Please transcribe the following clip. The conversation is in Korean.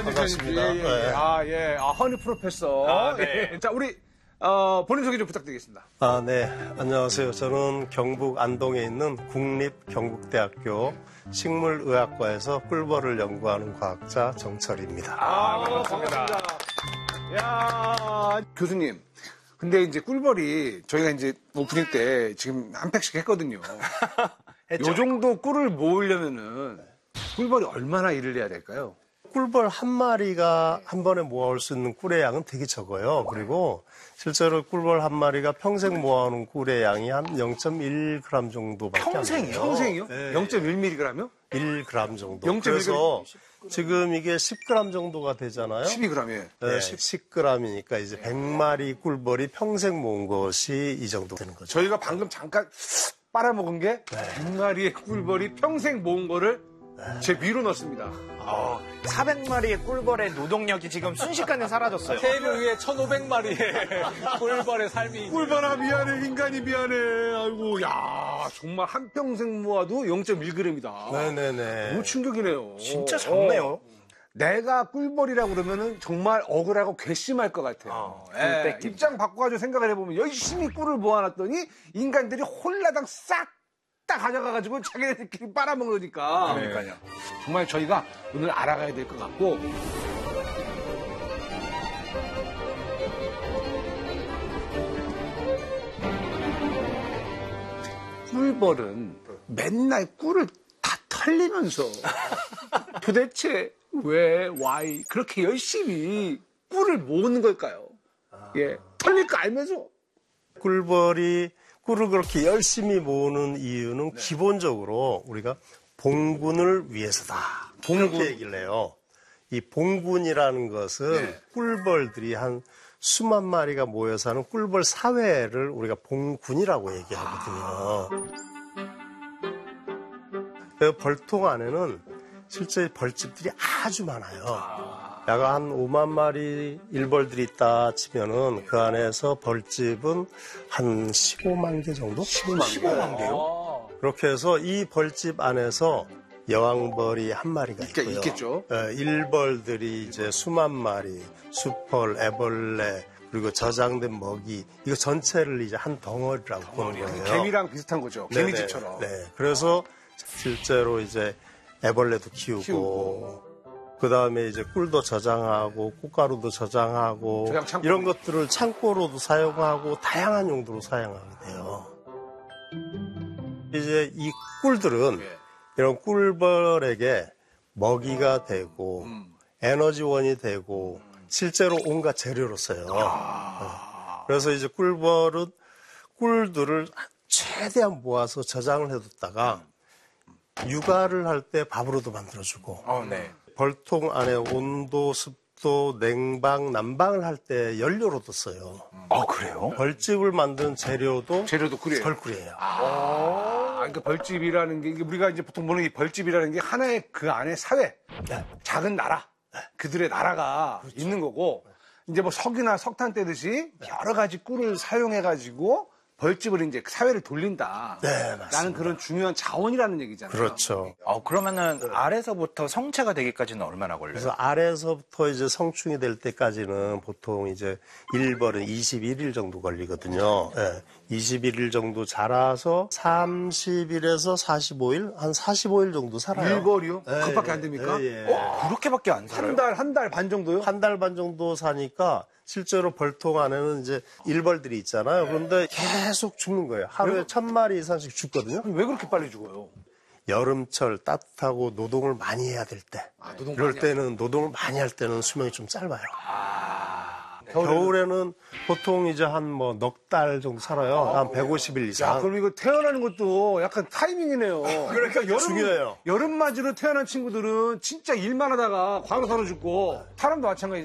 반갑습니다. 예. 허니 프로페서. 네. 자, 우리 본인 소개 좀 부탁드리겠습니다. 네. 안녕하세요. 저는 경북 안동에 있는 국립경북대학교 식물의학과에서 꿀벌을 연구하는 과학자 정철입니다. 반갑습니다. 야, 교수님. 근데 이제 꿀벌이 저희가 이제 오프닝 때 지금 한 팩씩 했거든요. 요 정도 꿀을 모으려면은 꿀벌이 얼마나 일을 해야 될까요? 꿀벌 한 마리가 한 번에 모아올 수 있는 꿀의 양은 되게 적어요. 그리고 실제로 꿀벌 한 마리가 평생 모아오는 꿀의 양이 한 0.1g 정도밖에 안 돼요. 평생이요? 네. 0.1mg요? 1g 정도. 0.1g. 그래서 지금 이게 10g 정도가 되잖아요. 12g이에요. 네, 10g이니까 이제 100마리 꿀벌이 평생 모은 것이 이 정도 되는 거죠. 저희가 방금 잠깐 빨아먹은 게 100마리의 꿀벌이 평생 모은 거를 제 위로 넣습니다. 400마리의 꿀벌의 노동력이 지금 순식간에 사라졌어요. 세를 위해 1,500마리의 꿀벌의 삶이. 꿀벌아 미안해, 인간이 미안해. 아이고, 야, 정말 한평생 모아도 0.1g이다. 네네네. 너무 충격이네요. 진짜 작네요. 내가 꿀벌이라고 그러면은 정말 억울하고 괘씸할 것 같아요. 입장 바꿔가지고 생각을 해보면 열심히 꿀을 모아놨더니 인간들이 홀라당 싹 다 가져가가지고 자기네들끼리 빨아먹으니까. 그러니까요. 정말 저희가 오늘 알아가야 될 것 같고. 꿀벌은 맨날 꿀을 다 털리면서 도대체 왜, why 그렇게 열심히 꿀을 모으는 걸까요? 예, 털릴 거 알면서. 꿀벌이 꿀을 그렇게 열심히 모으는 이유는 기본적으로 우리가 봉분을 위해서다. 이렇게 얘기를 해요. 이 봉분이라는 것은 꿀벌들이 한 수만 마리가 모여서 하는 꿀벌 사회를 우리가 봉군이라고 얘기하거든요. 그 벌통 안에는 실제 벌집들이 아주 많아요. 야가 한 5만 마리 일벌들이 있다 치면은 그 안에서 벌집은 한 15만 개 정도? 15만 개요? 그렇게 해서 이 벌집 안에서 여왕벌이 한 마리가 있고요. 있겠죠. 일벌들이 이제 수만 마리, 수펄, 애벌레, 그리고 저장된 먹이, 이거 전체를 이제 한 덩어리라고 보는 거예요. 개미랑 비슷한 거죠. 개미집처럼. 네. 그래서 실제로 이제 애벌레도 키우고 그 다음에 이제 꿀도 저장하고 꽃가루도 저장하고 저장 이런 것들을 창고로도 사용하고 다양한 용도로 사용하게 돼요. 이제 이 꿀들은 이런 꿀벌에게 먹이가 되고 에너지원이 되고 실제로 온갖 재료로 써요. 그래서 이제 꿀벌은 꿀들을 최대한 모아서 저장을 해뒀다가 육아를 할 때 밥으로도 만들어주고 벌통 안에 온도, 습도, 냉방, 난방을 할 때 연료로도 써요. 그래요? 벌집을 만드는 재료도 꿀이에요. 벌꿀이에요. 그러니까 벌집이라는 게 이게 우리가 이제 보통 보는 이 벌집이라는 게 하나의 그 안에 사회, 작은 나라, 그들의 나라가 있는 거고 이제 뭐 석이나 석탄 떼듯이 여러 가지 꿀을 사용해가지고 벌집을 이제 사회를 돌린다. 네, 맞습니다. 라는 그런 중요한 자원이라는 얘기잖아요. 그렇죠. 그러면은 알에서부터 성체가 되기까지는 얼마나 걸려요? 그래서 알에서부터 이제 성충이 될 때까지는 보통 이제 일벌은 21일 정도 걸리거든요. 21일 정도 자라서 30일에서 45일? 한 45일 정도 살아요. 일벌이요? 그것밖에 안 됩니까? 그렇게밖에 안 살아요? 한 달 반 정도요? 한 달 반 정도 사니까 실제로 벌통 안에는 이제 일벌들이 있잖아요. 그런데 계속 죽는 거예요. 하루에 1000마리 이상씩 죽거든요. 왜 그렇게 빨리 죽어요? 여름철 따뜻하고 노동을 많이 해야 될 때. 이럴 때는 노동을 많이 할 때는 수명이 좀 짧아요. 겨울에는 보통 이제 한 뭐 넉 달 정도 살아요. 한 150일 이상. 그럼 이거 태어나는 것도 약간 타이밍이네요. 그러니까 중요해요. 여름 맞이로 태어난 친구들은 진짜 일만 하다가 과로사로 죽고 사람도 마찬가지죠.